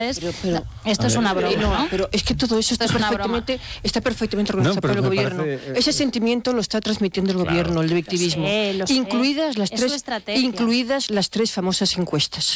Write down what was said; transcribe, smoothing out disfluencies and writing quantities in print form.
Esto es una broma, ¿no? Pero es que todo eso está perfectamente organizado por el gobierno. Ese sentimiento lo está transmitiendo el gobierno, el de victimismo, incluidas las tres famosas encuestas.